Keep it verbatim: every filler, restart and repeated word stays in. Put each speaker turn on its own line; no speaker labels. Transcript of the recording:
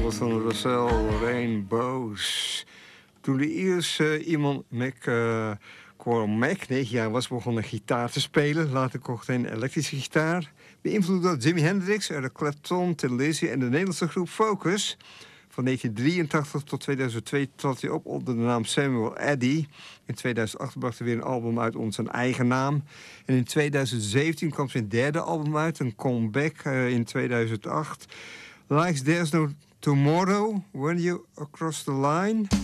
Alison Russell, Rainbows. Toen de Ierse iemand Mac, uh, Coral Mac negen jaar was, begon een gitaar te spelen. Later kocht hij een elektrische gitaar. Beïnvloed door Jimi Hendrix, Eric Clapton, Tin Lizzy en de Nederlandse groep Focus. Van negentien drieëntachtig tot tweeduizend twee trad hij op onder de naam Samuel Addy. In tweeduizend acht bracht hij weer een album uit onder zijn eigen naam. En in tweeduizend zeventien kwam zijn derde album uit, een comeback uh, in tweeduizend acht. Like There's No Tomorrow, When You Across the Line.